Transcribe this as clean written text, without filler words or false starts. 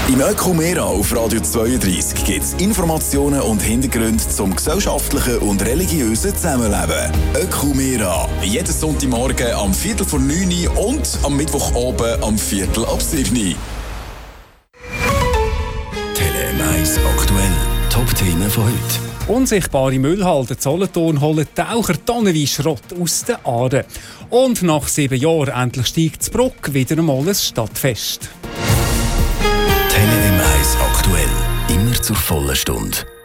Im Ökumera auf Radio 32 gibt es Informationen und Hintergründe zum gesellschaftlichen und religiösen Zusammenleben. Ökumera. Jeden Sonntagmorgen am 8:45 und am Mittwochabend am 7:45. Tele 1 aktuell. Top-Themen von heute. Unsichtbare Müllhalden Solothurn holen Taucher tonnenweise Schrott aus den Aaren. Und nach 7 Jahren endlich steigt das Bruck wieder einmal ein Stadtfest. Tele 1 aktuell. Immer zur vollen Stunde.